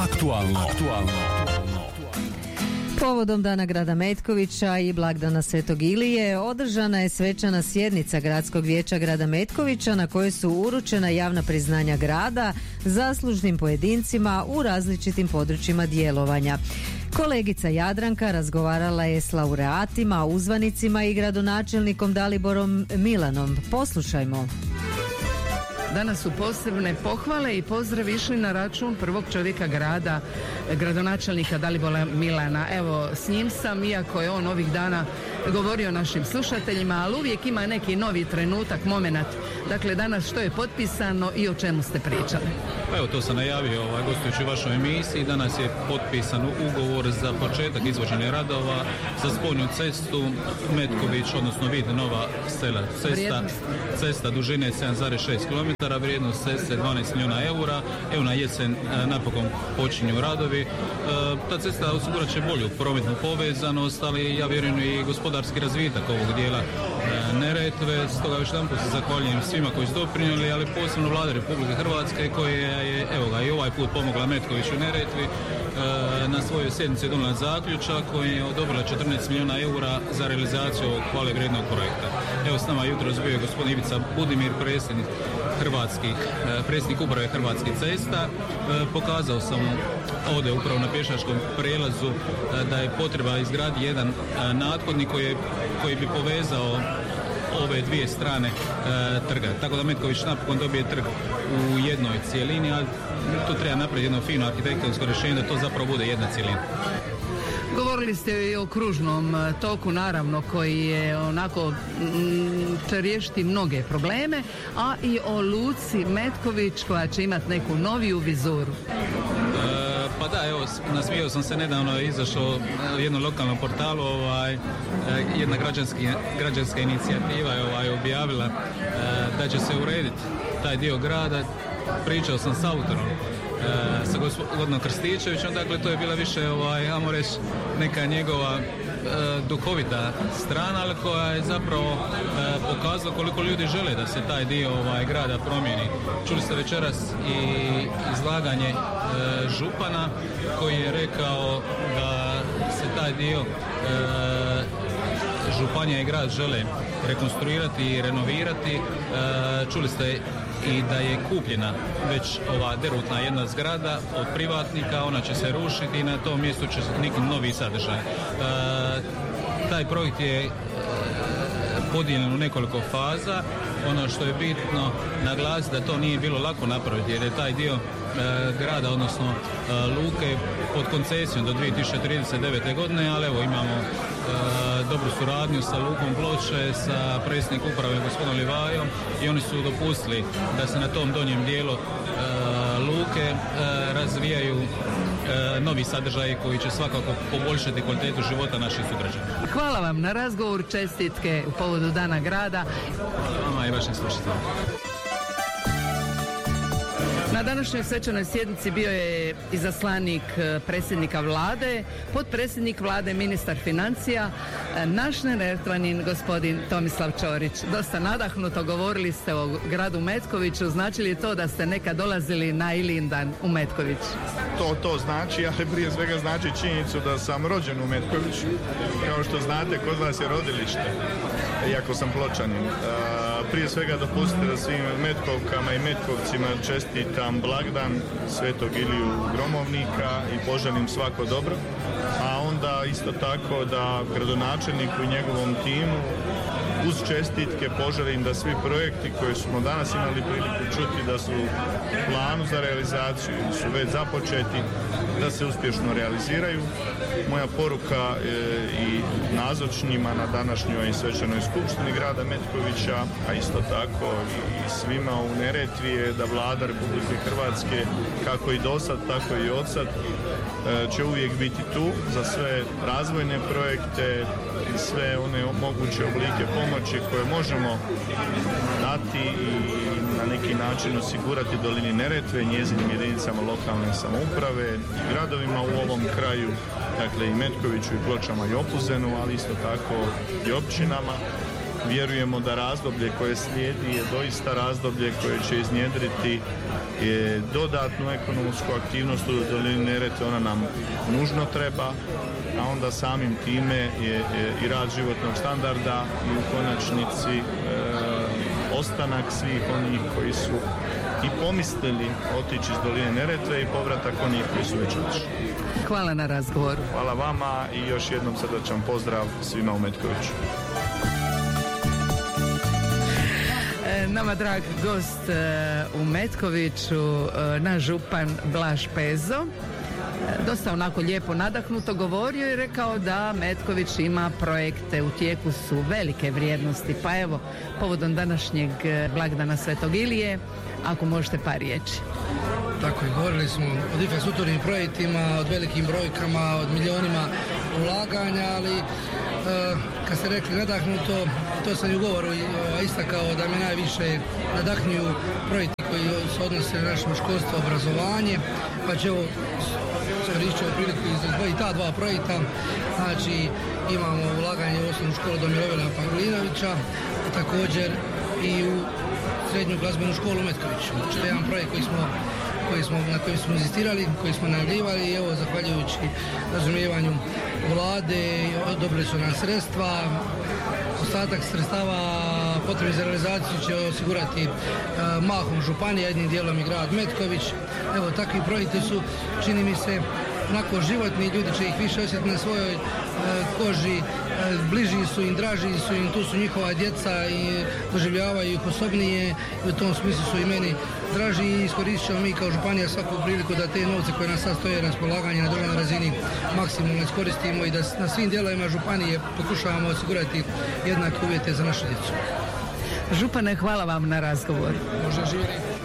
Aktualno. Povodom Dana grada Metkovića i blagdana Svetog Ilije održana je svečana sjednica Gradskog vijeća grada Metkovića na kojoj su uručena javna priznanja grada zaslužnim pojedincima u različitim područjima djelovanja. Kolegica Jadranka razgovarala je s laureatima, uzvanicima i gradonačelnikom Daliborom Milanom. Poslušajmo. Danas su posebne pohvale i pozdrav išli na račun prvog čovjeka grada, gradonačelnika Dalibora Milana. Evo, s njim sam, iako je on ovih dana govorio našim slušateljima, ali uvijek ima neki novi trenutak, moment. Dakle, danas što je potpisano i o čemu ste pričali? Evo, to sam najavio gostujući u vašoj emisiji. Danas je potpisan ugovor za početak izvođenja radova za spojnu cestu Metković, odnosno Vid Nova Sela. Cesta dužine 7,6 km, vrijednost ceste 12 milijuna eura. Evo, na jesen napokon počinju radovi. Ta cesta osigurat će bolju prometnu povezanost, ali ja vjerujem i gospodarski razvitak ovog dijela Neretve. Stoga još jedanput se zahvaljujem svima koji su doprinijeli, ali posebno Vlade Republike Hrvatske koja je, evo ga, i ovaj put pomogla Metkoviću i Neretvi. Na svojoj sjednici je donijela zaključak koji je odobrila 14 milijuna eura za realizaciju ovog hvale vrijednog projekta. Evo, s nama jutros bio je gospodin Ivica Budimir, predsjednik uprave Hrvatskih cesta. Pokazao sam ovdje upravo na pješačkom prijelazu da je potreba izgraditi jedan nathodnik koji bi povezao ove dvije strane trga. Tako da Metković napokon dobije trg u jednoj cijelini, a tu treba napraviti jedno fino arhitektonsko rješenje da to zapravo bude jedna cijelina. Govorili ste i o kružnom toku, naravno, koji je onako će riješiti mnoge probleme, a i o luci Metković koja će imati neku noviju vizuru. Pa da, evo, nasmijao sam se nedavno, izašao u jednom lokalnom portalu, jedna građanska inicijativa je objavila da će se urediti taj dio grada. Pričao sam s autorom, sa gospodinom Krstičevićem, dakle to je bila više, ajmo reći, neka njegova duhovita strana, ali koja je zapravo pokazala koliko ljudi žele da se taj dio grada promijeni. Čuli ste večeras i izlaganje župana koji je rekao da se taj dio županija i grad žele rekonstruirati i renovirati. Čuli ste i da je kupljena već ova derutna jedna zgrada od privatnika, ona će se rušiti i na tom mjestu će neki novi sadržaj. Taj projekt je podijeljen u nekoliko faza. Ono što je bitno naglasiti da to nije bilo lako napraviti jer je taj dio grada, odnosno luke pod koncesijom do 2039. godine, ali evo imamo dobru suradnju sa Lukom Ploče, sa predsjednikom uprave gospodinom Livajom i oni su dopustili da se na tom donjem dijelu luke razvijaju novi sadržaji koji će svakako poboljšati kvalitetu života naših sugrađana. Hvala vam na razgovor, čestitke u povodu Dana grada. Vama i vašim slušateljima. Na današnjoj svečanoj sjednici bio je izaslanik predsjednika vlade, potpredsjednik vlade, ministar financija, naš Neretvanin gospodin Tomislav Ćorić. Dosta nadahnuto govorili ste o gradu Metkoviću. Znači li to da ste nekad dolazili na Ilindan u Metković? To znači, ali prije svega znači činjenicu da sam rođen u Metkoviću. Kao što znate, kod vas je rodilište, iako sam Pločanin. Prije svega dopustite da svim Metkovkama i Metkovcima čestitam blagdan Svetog Iliju Gromovnika i poželim svako dobro, a onda isto tako da gradonačelniku i njegovom timu uz čestitke poželim da svi projekti koje smo danas imali priliku čuti da su u planu za realizaciju, su već započeti, da se uspješno realiziraju. Moja poruka i nazočnjima na današnjoj svečanoj skupštini grada Metkovića, a isto tako i svima u Neretvi je da Vlada Republike Hrvatske, kako i dosad, tako i odsad, će uvijek biti tu za sve razvojne projekte i sve one moguće oblike pomoći koje možemo dati i na neki način osigurati dolini Neretve, njezinim jedinicama lokalne samouprave i gradovima u ovom kraju, dakle i Metkoviću i Pločama i Opuzenu, ali isto tako i općinama. Vjerujemo da razdoblje koje slijedi je doista razdoblje koje će iznjedriti dodatnu ekonomsku aktivnost u dolini Neretve, ona nam nužno treba, a onda samim time je i rad životnog standarda i u konačnici ostanak svih onih koji su i pomislili otići iz doline Neretve i povratak onih koji su već otišli. Hvala na razgovoru. Hvala vama i još jednom srdačan pozdrav svima u Metkoviću. Nama drag gost u Metkoviću, naš župan Blaž Pezo, dosta onako lijepo nadahnuto govorio i rekao da Metković ima projekte, u tijeku su velike vrijednosti, pa evo, povodom današnjeg blagdana Svetog Ilije, ako možete par riječi. Tako je, govorili smo o infrastrukturnim projektima, od velikim brojkama, od milionima ulaganja, ali kad ste rekli nadahnuto, to sam i u govoru istakao da me najviše nadahnjuju projekti koji se odnose na naše školstvo, obrazovanje, pa će evo iskoristit priliku izdvojiti ta dva projekta. Znači imamo ulaganje u osnovnu školu do Mirovila Pavlinovića, također i u srednju glazbenu školu u Metkoviću. Znači to je jedan projekt na kojem smo inzistirali, koji smo najavljivali i evo zahvaljujući razumijevanju vlade dobili su nam sredstva. Ostatak sredstava potrebni za realizaciju će osigurati mahom županija, jednim dijelom i grad Metković. Evo, takvi projekti su, čini mi se, onako životni, ljudi će ih više osjetiti na svojoj koži, bliži su im, draži su im, tu su njihova djeca i doživljavaju ih osobnije i u tom smislu su i meni draži i iskoristit ćemo mi kao županija svaku priliku da te novce koje nas sad stoje na raspolaganje na državnoj razini maksimalno iskoristimo i da na svim dijelovima županije pokušavamo osigurati jednake uvjete za našu djecu. Župane, hvala vam na razgovor. Može živjeti.